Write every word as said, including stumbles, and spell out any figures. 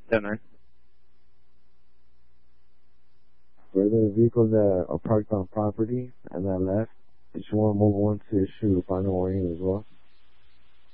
ten nine. For the vehicles that are parked on property and that left, did you want to move on to issue final warning as well?